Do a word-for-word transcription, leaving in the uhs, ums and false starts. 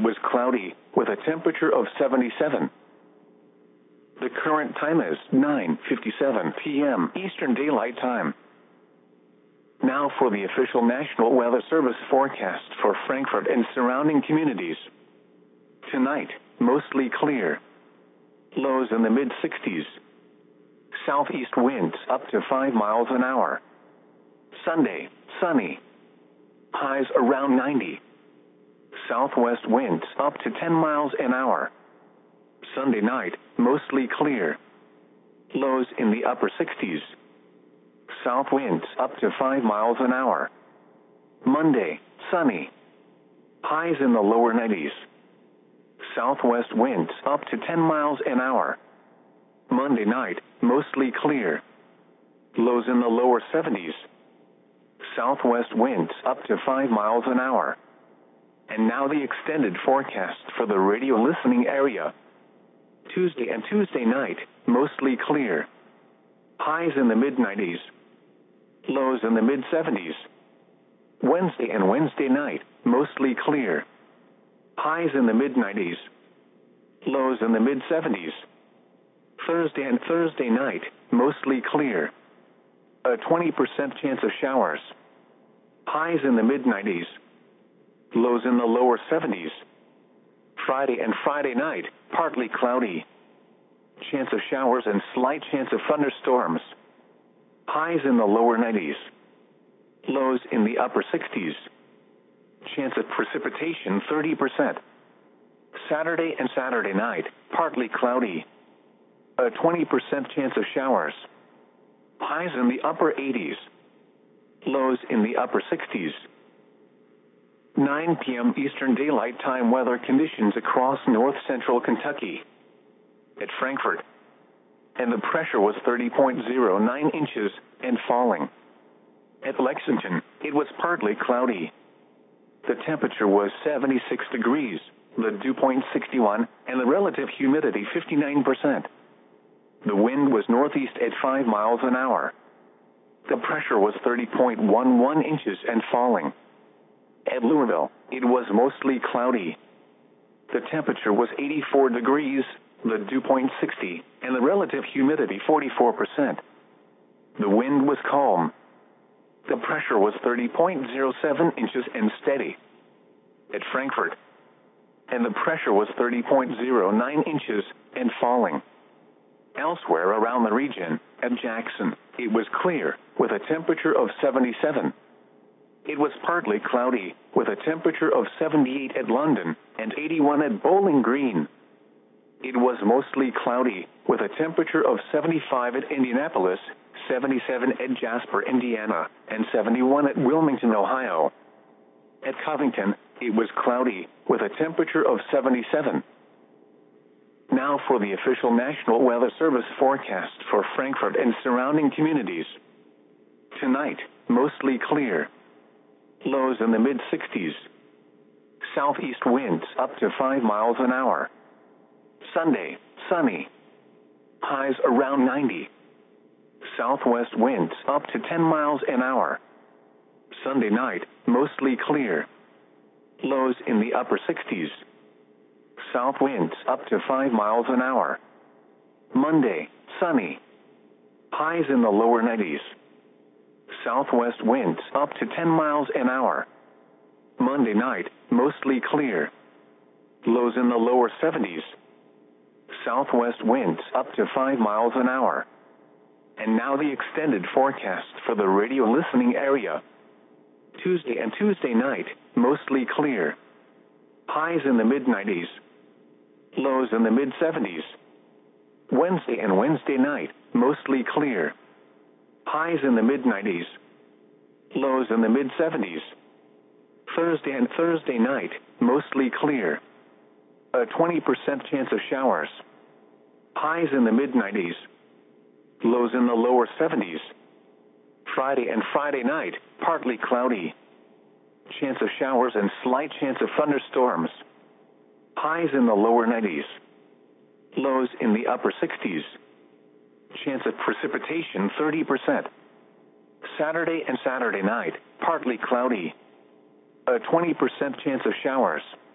was cloudy, with a temperature of seventy-seven. The current time is nine fifty-seven p m Eastern Daylight Time. Now for the official National Weather Service forecast for Frankfurt and surrounding communities. Tonight, mostly clear. Lows in the mid sixties. Southeast winds up to five miles an hour. Sunday, sunny. Highs around ninety. Southwest winds up to ten miles an hour. Sunday night, mostly clear. Lows in the upper sixties. South winds up to five miles an hour. Monday, sunny. Highs in the lower nineties. Southwest winds up to ten miles an hour. Monday night, mostly clear. Lows in the lower seventies. Southwest winds up to five miles an hour. And now the extended forecast for the radio listening area. Tuesday and Tuesday night, mostly clear. Highs in the mid nineties. Lows in the mid seventies. Wednesday and Wednesday night, mostly clear. Highs in the mid nineties. Lows in the mid seventies. Thursday and Thursday night, mostly clear. A twenty percent chance of showers. Highs in the mid nineties. Lows in the lower seventies. Friday and Friday night, partly cloudy. Chance of showers and slight chance of thunderstorms. Highs in the lower nineties. Lows in the upper sixties. Chance of precipitation thirty percent. Saturday and Saturday night, partly cloudy. A twenty percent chance of showers. Highs in the upper eighties. Lows in the upper sixties. nine p m Eastern Daylight Time weather conditions across north central Kentucky. At Frankfurt. And the pressure was thirty point zero nine inches and falling. At Lexington, it was partly cloudy. The temperature was seventy-six degrees, the dew point sixty-one, and the relative humidity fifty-nine percent. The wind was northeast at five miles an hour. The pressure was thirty point one one inches and falling. At Louisville, it was mostly cloudy. The temperature was eighty-four degrees, the dew point sixty, and the relative humidity forty-four percent. The wind was calm. The pressure was thirty point zero seven inches and steady. At Frankfurt. And the pressure was thirty point zero nine inches and falling. Elsewhere around the region, at Jackson, it was clear, with a temperature of seventy-seven. It was partly cloudy, with a temperature of seventy-eight at London and eighty-one at Bowling Green. It was mostly cloudy, with a temperature of seventy-five at Indianapolis, seventy-seven at Jasper, Indiana, and seventy-one at Wilmington, Ohio. At Covington, it was cloudy, with a temperature of seventy-seven. Now for the official National Weather Service forecast for Frankfurt and surrounding communities. Tonight, mostly clear. Lows in the mid sixties. Southeast winds up to five miles an hour. Sunday, sunny. Highs around ninety. Southwest winds up to ten miles an hour. Sunday night, mostly clear. Lows in the upper sixties. South winds up to five miles an hour. Monday, sunny. Highs in the lower nineties. Southwest winds up to ten miles an hour. Monday night, mostly clear. Lows in the lower seventies. Southwest winds up to five miles an hour. And now the extended forecast for the radio listening area. Tuesday and Tuesday night, mostly clear. Highs in the mid nineties. Lows in the mid seventies. Wednesday and Wednesday night, mostly clear. Highs in the mid nineties. Lows in the mid seventies. Thursday and Thursday night, mostly clear. A twenty percent chance of showers. Highs in the mid nineties. Lows in the lower seventies. Friday and Friday night, partly cloudy. Chance of showers and slight chance of thunderstorms. Highs in the lower nineties. Lows in the upper sixties. Chance of precipitation thirty percent. Saturday and Saturday night, partly cloudy. A twenty percent chance of showers.